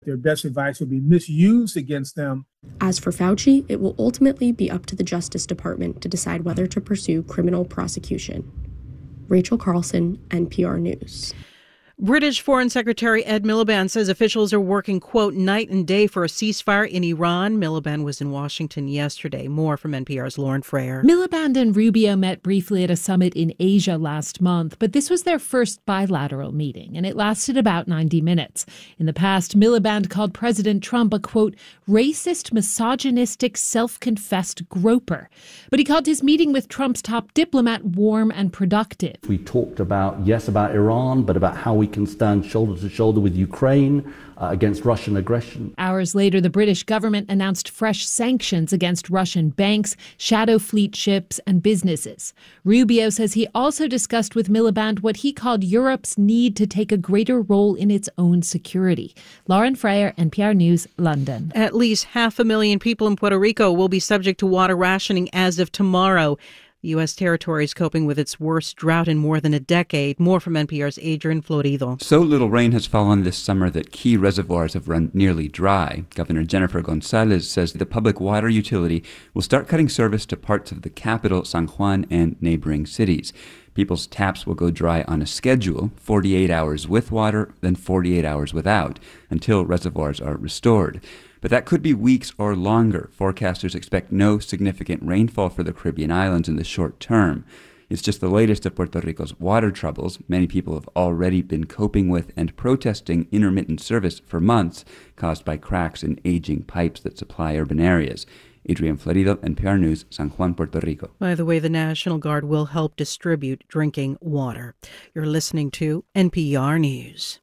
Their best advice will be misused against them. As for Fauci, it will ultimately be up to the Justice Department to decide whether to pursue criminal prosecution. Rachel Carlson, NPR News. British Foreign Secretary Ed Miliband says officials are working, quote, night and day for a ceasefire in Iran. Miliband was in Washington yesterday. More from NPR's Lauren Frayer. Miliband and Rubio met briefly at a summit in Asia last month, but this was their first bilateral meeting, and it lasted about 90 minutes. In the past, Miliband called President Trump a, quote, racist, misogynistic, self-confessed groper. But he called his meeting with Trump's top diplomat warm and productive. We talked about Iran, but about how we can stand shoulder to shoulder with Ukraine against Russian aggression. Hours later, the British government announced fresh sanctions against Russian banks, shadow fleet ships, and businesses. Rubio says he also discussed with Miliband what he called Europe's need to take a greater role in its own security. Lauren Frayer, NPR News, London. At least 500,000 people in Puerto Rico will be subject to water rationing as of tomorrow. The U.S. territory is coping with its worst drought in more than a decade. More from NPR's Adrian Florido. So little rain has fallen this summer that key reservoirs have run nearly dry. Governor Jennifer Gonzalez says the public water utility will start cutting service to parts of the capital, San Juan, and neighboring cities. People's taps will go dry on a schedule, 48 hours with water, then 48 hours without, until reservoirs are restored. But that could be weeks or longer. Forecasters expect no significant rainfall for the Caribbean islands in the short term. It's just the latest of Puerto Rico's water troubles. Many people have already been coping with and protesting intermittent service for months, caused by cracks in aging pipes that supply urban areas. Adrian Florido, NPR News, San Juan, Puerto Rico. By the way, the National Guard will help distribute drinking water. You're listening to NPR News.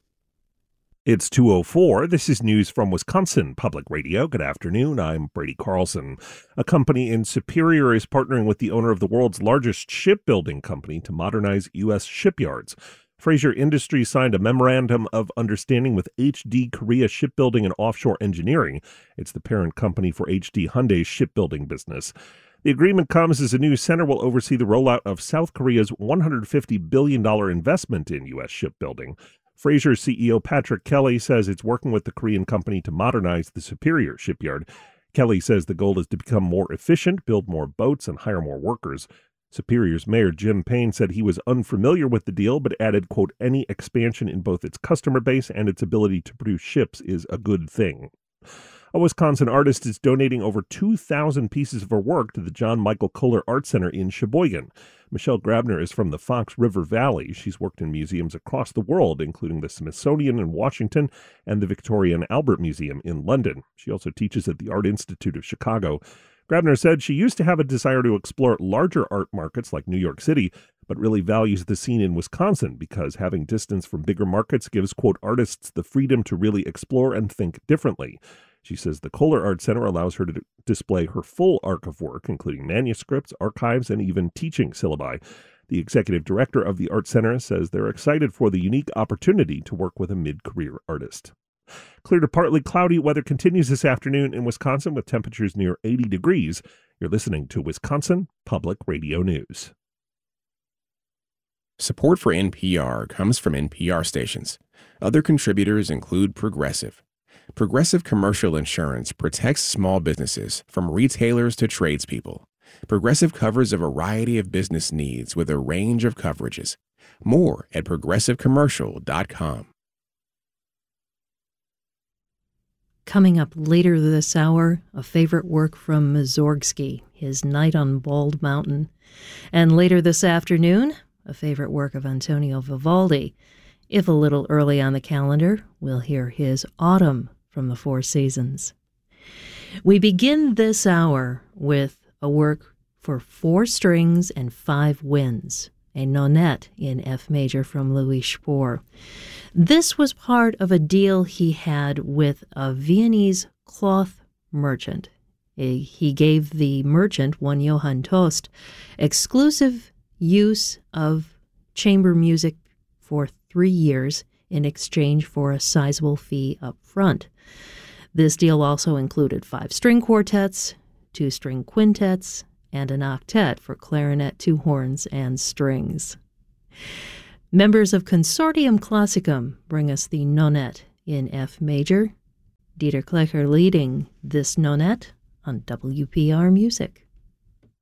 It's 2:04. This is news from Wisconsin Public Radio. Good afternoon. I'm Brady Carlson. A company in Superior is partnering with the owner of the world's largest shipbuilding company to modernize U.S. shipyards. Fraser Industries signed a memorandum of understanding with HD Korea Shipbuilding and Offshore Engineering. It's the parent company for HD Hyundai's shipbuilding business. The agreement comes as a new center will oversee the rollout of South Korea's $150 billion investment in U.S. shipbuilding. Fraser CEO Patrick Kelly says it's working with the Korean company to modernize the Superior shipyard. Kelly says the goal is to become more efficient, build more boats, and hire more workers. Superior's Mayor Jim Payne said he was unfamiliar with the deal, but added, quote, any expansion in both its customer base and its ability to produce ships is a good thing. A Wisconsin artist is donating over 2,000 pieces of her work to the John Michael Kohler Art Center in Sheboygan. Michelle Grabner is from the Fox River Valley. She's worked in museums across the world, including the Smithsonian in Washington and the Victoria and Albert Museum in London. She also teaches at the Art Institute of Chicago. Grabner said she used to have a desire to explore larger art markets like New York City, but really values the scene in Wisconsin because having distance from bigger markets gives, quote, artists the freedom to really explore and think differently. She says the Kohler Art Center allows her to display her full arc of work, including manuscripts, archives, and even teaching syllabi. The executive director of the Art Center says they're excited for the unique opportunity to work with a mid-career artist. Clear to partly cloudy weather continues this afternoon in Wisconsin with temperatures near 80 degrees. You're listening to Wisconsin Public Radio News. Support for NPR comes from NPR stations. Other contributors include Progressive. Progressive Commercial Insurance protects small businesses from retailers to tradespeople. Progressive covers a variety of business needs with a range of coverages. More at progressivecommercial.com. Coming up later this hour, a favorite work from Mussorgsky, his Night on Bald Mountain. And later this afternoon, a favorite work of Antonio Vivaldi. If a little early on the calendar, we'll hear his Autumn from the Four Seasons. We begin this hour with a work for 4 strings and 5 winds, a nonette in F major from Louis Spohr. This was part of a deal he had with a Viennese cloth merchant. He gave the merchant, one Johann Tost, exclusive use of chamber music for 3 years in exchange for a sizable fee up front. This deal also included 5 string quartets, 2 string quintets, and an octet for clarinet, 2 horns, and strings. Members of Consortium Classicum bring us the nonette in F major. Dieter Klecker leading This Nonette on WPR Music.